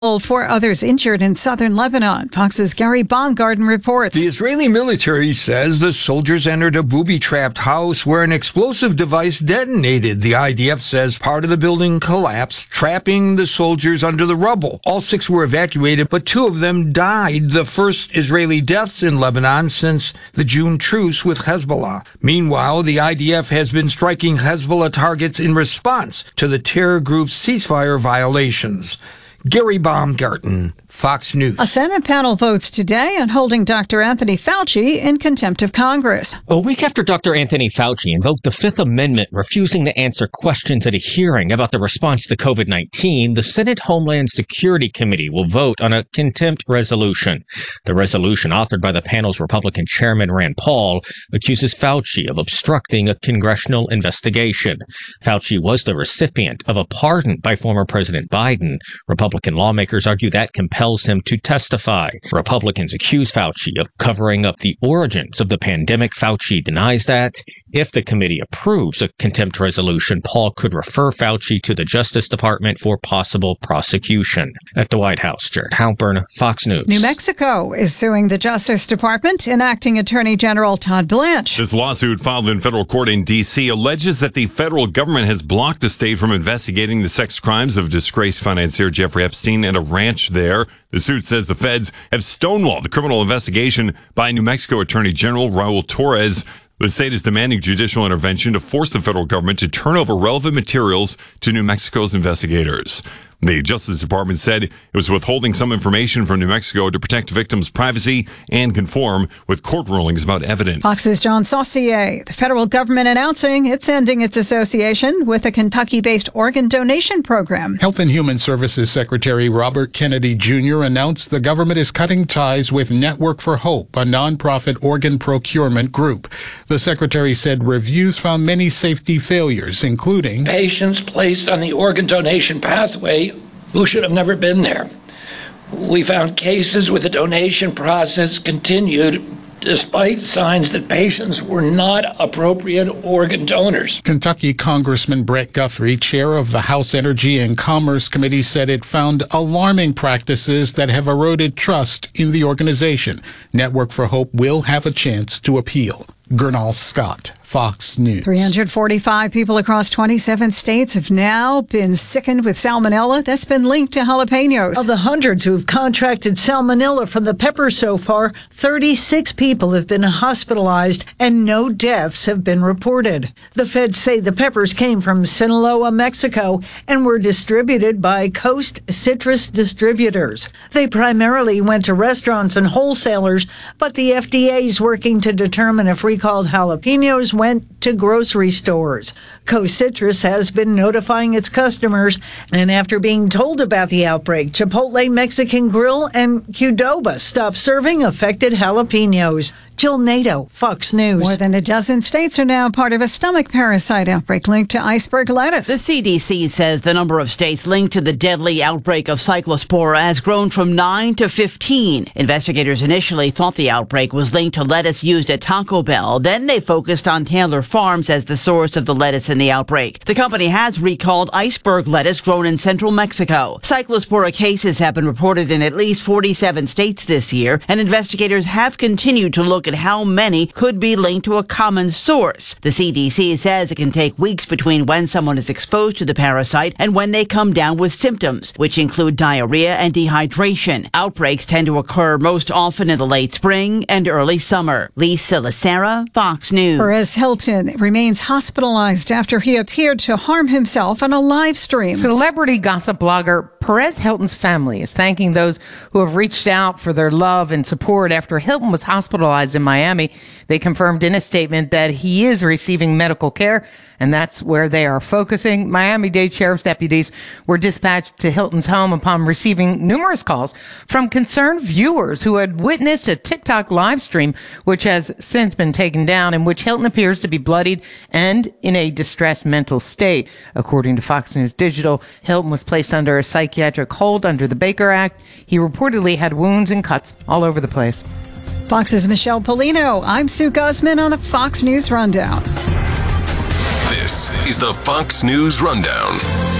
4 others injured in southern Lebanon. Fox's Gary Baumgarten reports. The Israeli military says the soldiers entered a booby-trapped house where an explosive device detonated. The IDF says part of the building collapsed, trapping the soldiers under the rubble. All 6 were evacuated, but 2 of them died, the first Israeli deaths in Lebanon since the June truce with Hezbollah. Meanwhile, the IDF has been striking Hezbollah targets in response to the terror group's ceasefire violations. Gary Baumgarten, Fox News. A Senate panel votes today on holding Dr. Anthony Fauci in contempt of Congress. A week after Dr. Anthony Fauci invoked the Fifth Amendment, refusing to answer questions at a hearing about the response to COVID-19, the Senate Homeland Security Committee will vote on a contempt resolution. The resolution, authored by the panel's Republican chairman Rand Paul, accuses Fauci of obstructing a congressional investigation. Fauci was the recipient of a pardon by former President Biden. Republican lawmakers argue that compels him to testify. Republicans accuse Fauci of covering up the origins of the pandemic. Fauci denies that. If the committee approves a contempt resolution, Paul could refer Fauci to the Justice Department for possible prosecution. At the White House, Jared Halpern, Fox News. New Mexico is suing the Justice Department, and Acting Attorney General Todd Blanche. This lawsuit filed in federal court in D.C. alleges that the federal government has blocked the state from investigating the sex crimes of disgraced financier Jeffrey Epstein at a ranch there. The suit says the feds have stonewalled the criminal investigation by New Mexico Attorney General Raul Torres. The state is demanding judicial intervention to force the federal government to turn over relevant materials to New Mexico's investigators. The Justice Department said it was withholding some information from New Mexico to protect victims' privacy and conform with court rulings about evidence. Fox's John Saucier. The federal government announcing it's ending its association with a Kentucky-based organ donation program. Health and Human Services Secretary Robert Kennedy Jr. announced the government is cutting ties with Network for Hope, a nonprofit organ procurement group. The secretary said reviews found many safety failures, including patients placed on the organ donation pathway who should have never been there. We found cases where the donation process continued despite signs that patients were not appropriate organ donors. Kentucky Congressman Brett Guthrie, chair of the House Energy and Commerce Committee, said it found alarming practices that have eroded trust in the organization. Network for Hope will have a chance to appeal. Gernal Scott, Fox News. 345 people across 27 states have now been sickened with salmonella that's been linked to jalapenos. Of the hundreds who have contracted salmonella from the pepper so far, 36 people have been hospitalized and no deaths have been reported. The feds say the peppers came from Sinaloa, Mexico, and were distributed by Coast Citrus Distributors. They primarily went to restaurants and wholesalers, but the FDA is working to determine if recalled jalapenos went to grocery stores. Coast Citrus has been notifying its customers, and after being told about the outbreak, Chipotle Mexican Grill and Qdoba stopped serving affected jalapenos. Jill Nato, Fox News. More than a dozen states are now part of a stomach parasite outbreak linked to iceberg lettuce. The CDC says the number of states linked to the deadly outbreak of cyclospora has grown from 9 to 15. Investigators initially thought the outbreak was linked to lettuce used at Taco Bell. Then they focused on Taylor Farms as the source of the lettuce in the outbreak. The company has recalled iceberg lettuce grown in central Mexico. Cyclospora cases have been reported in at least 47 states this year, and investigators have continued to look at how many could be linked to a common source. The CDC says it can take weeks between when someone is exposed to the parasite and when they come down with symptoms, which include diarrhea and dehydration. Outbreaks tend to occur most often in the late spring and early summer. Lisa Lacera, Fox News. Perez Hilton remains hospitalized after he appeared to harm himself on a live stream. Celebrity gossip blogger Perez Hilton's family is thanking those who have reached out for their love and support after Hilton was hospitalized in Miami. They confirmed in a statement that he is receiving medical care, and that's where they are focusing. Miami-Dade Sheriff's deputies were dispatched to Hilton's home upon receiving numerous calls from concerned viewers who had witnessed a TikTok live stream, which has since been taken down, in which Hilton appears to be bloodied and in a distressed mental state. According to Fox News Digital, Hilton was placed under a psychiatric hold under the Baker Act. He reportedly had wounds and cuts all over the place. Fox's Michelle Polino. I'm Sue Guzman on the Fox News Rundown. This is the Fox News Rundown.